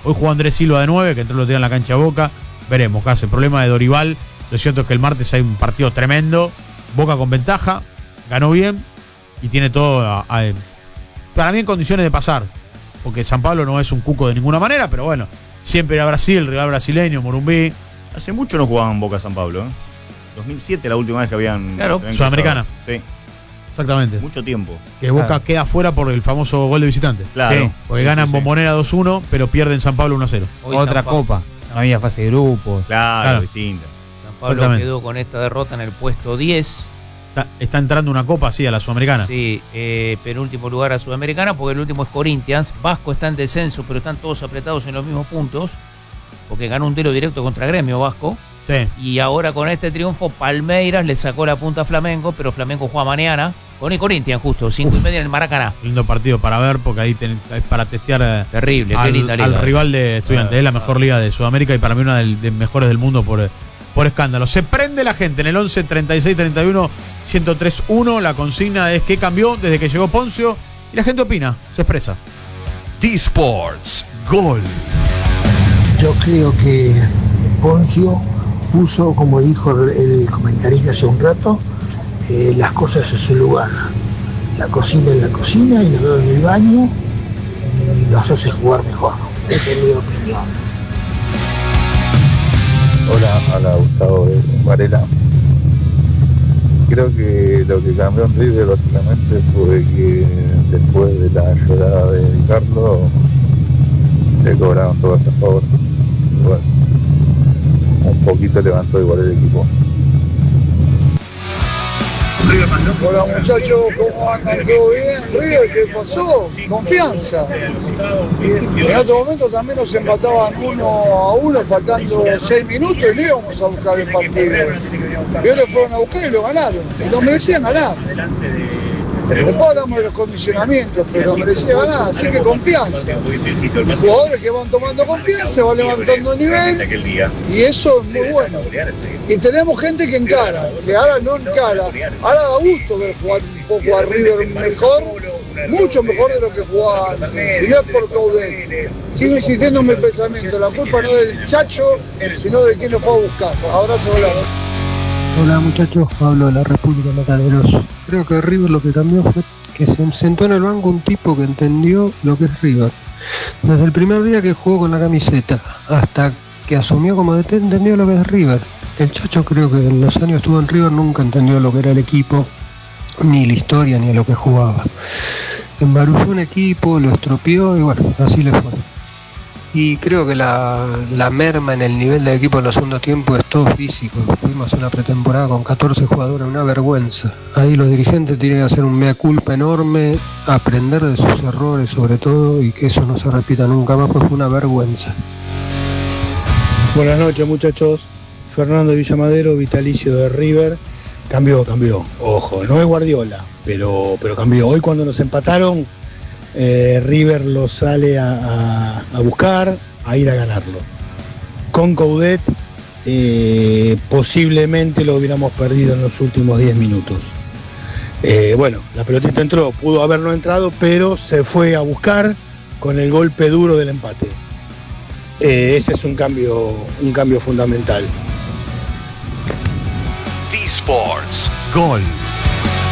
Hoy jugó Andrés Silva de 9, que entró el otro día en la cancha Boca. Veremos qué hace. El problema de Dorival, lo cierto es que el martes hay un partido tremendo. Boca con ventaja, ganó bien y tiene todo para mí en condiciones de pasar. Porque San Pablo no es un cuco de ninguna manera, pero bueno, siempre era Brasil, rival brasileño, Morumbí. Hace mucho no jugaban Boca San Pablo, ¿eh? 2007 la última vez que habían... Claro, Sudamericana. Sí. Exactamente. Mucho tiempo. Que Boca queda fuera por el famoso gol de visitante. Claro. Sí, porque ganan Bombonera 2-1, pero pierden San Pablo 1-0. Otra copa. No había fase de grupos. Claro, distinta. San Pablo quedó con esta derrota en el puesto 10. Está entrando una copa, sí, a la Sudamericana. Sí, penúltimo lugar a Sudamericana, porque el último es Corinthians. Vasco está en descenso, pero están todos apretados en los mismos puntos, porque ganó un duelo directo contra Gremio Vasco. Sí. Y ahora con este triunfo, Palmeiras le sacó la punta a Flamengo, pero Flamengo juega mañana con el Corinthians, justo, 5:30 en el Maracaná. Lindo partido para ver, porque ahí es para testear terrible, qué linda liga. Al rival de Estudiantes. Es la mejor liga de Sudamérica y para mí una de mejores del mundo por escándalo. Se prende la gente en el 11 36 31 103 1. La consigna es qué cambió desde que llegó Poncio y la gente opina, se expresa. T-Sports Gol. Yo creo que Poncio puso, como dijo el comentarista hace un rato, las cosas en su lugar. La cocina en la cocina y los dedos en el baño, y los hace jugar mejor. Esa es mi opinión. Hola Gustavo de Varela. Creo que lo que cambió en River básicamente fue que después de la llorada de Carlos le cobraron todos a favor. Bueno, un poquito levantó igual el equipo. Hola muchachos, ¿cómo andan? ¿Todo bien? River, ¿qué pasó? Confianza. En otro momento también nos empataban 1-1 faltando 6 minutos y no íbamos a buscar el partido. Y ellos fueron a buscar y lo ganaron. Y lo merecían ganar. Después hablamos de los condicionamientos, pero merecía ganar, así que confianza. Los jugadores que van tomando confianza van levantando nivel y eso es muy bueno. Y tenemos gente que encara, que ahora no encara. Ahora da gusto ver jugar un poco a River mejor, mucho mejor de lo que jugaba antes. Si no es por Coudet. Sigo insistiendo en mi pensamiento, la culpa no es del Chacho, sino de quien lo fue a buscar. Abrazo grande. Hola muchachos, Pablo de la República Mataderos. Creo que River lo que cambió fue que se sentó en el banco un tipo que entendió lo que es River. Desde el primer día que jugó con la camiseta hasta que asumió como DT entendió lo que es River. El Chacho creo que en los años estuvo en River nunca entendió lo que era el equipo, ni la historia, ni a lo que jugaba. Embarulló un equipo, lo estropeó y bueno, así le fue. Y creo que la merma en el nivel del equipo en los segundos tiempos es todo físico. Fuimos a una pretemporada con 14 jugadores, una vergüenza. Ahí los dirigentes tienen que hacer un mea culpa enorme, aprender de sus errores sobre todo y que eso no se repita nunca más, pues fue una vergüenza. Buenas noches muchachos, Fernando de Villamadero, vitalicio de River. Cambió. Ojo, no es Guardiola, pero cambió. Hoy cuando nos empataron, River lo sale a buscar, a ir a ganarlo. Con Coudet posiblemente lo hubiéramos perdido en los últimos 10 minutos. Bueno, la pelotita entró, pudo haber no entrado, pero se fue a buscar con el golpe duro del empate. Ese es un cambio fundamental. T-Sports Gol.